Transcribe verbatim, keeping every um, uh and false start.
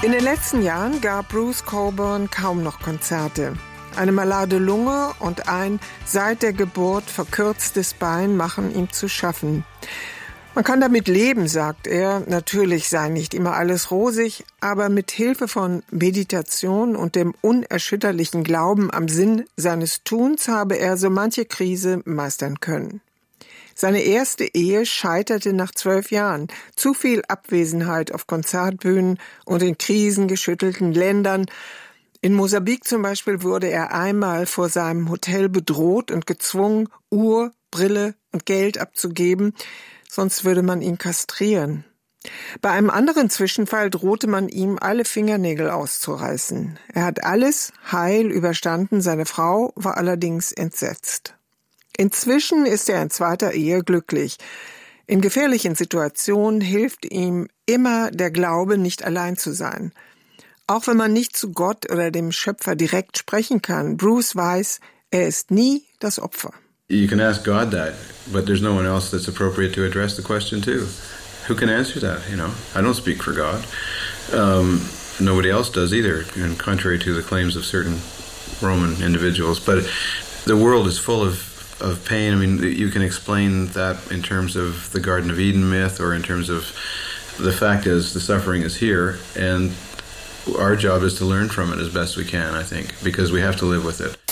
In den letzten Jahren gab Bruce Cockburn kaum noch Konzerte. Eine malade Lunge und ein seit der Geburt verkürztes Bein machen ihm zu schaffen. Man kann damit leben, sagt er. Natürlich sei nicht immer alles rosig, aber mit Hilfe von Meditation und dem unerschütterlichen Glauben am Sinn seines Tuns habe er so manche Krise meistern können. Seine erste Ehe scheiterte nach zwölf Jahren. Zu viel Abwesenheit auf Konzertbühnen und in krisengeschüttelten Ländern. In Mosambik zum Beispiel wurde er einmal vor seinem Hotel bedroht und gezwungen, Uhr, Brille und Geld abzugeben, sonst würde man ihn kastrieren. Bei einem anderen Zwischenfall drohte man ihm, alle Fingernägel auszureißen. Er hat alles heil überstanden, seine Frau war allerdings entsetzt. Inzwischen ist er in zweiter Ehe glücklich. In gefährlichen Situationen hilft ihm immer der Glaube, nicht allein zu sein. Auch wenn man nicht zu Gott oder dem Schöpfer direkt sprechen kann, Bruce weiß, er ist nie das Opfer. You can ask God that, but there's no one else that's appropriate to address the question to. Who can answer that, you know? I don't speak for God. Um, nobody else does either, and contrary to the claims of certain Roman individuals. But the world is full of of pain. I mean, you can explain that in terms of the Garden of Eden myth, or in terms of the fact is the suffering is here, and our job is to learn from it as best we can, I think, because we have to live with it.